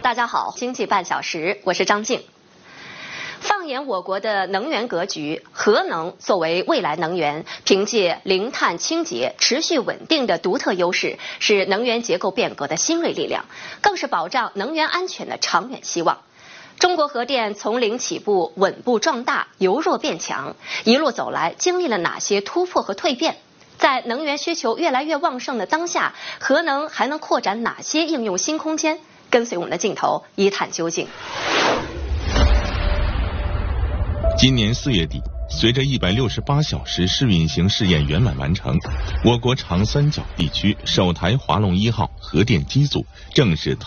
大家好，经济半小时，我是张静。放眼我国的能源格局，核能作为未来能源，凭借零碳、清洁、持续稳定的独特优势，是能源结构变革的新锐力量，更是保障能源安全的长远希望。中国核电从零起步，稳步壮大，由弱变强，一路走来，经历了哪些突破和蜕变？在能源需求越来越旺盛的当下，核能还能扩展哪些应用新空间？跟随我们的镜头一探究竟。 今年4月底，随着168小时试运行试验圆满完成，我国长三角地区首台华龙1号核电机组正式投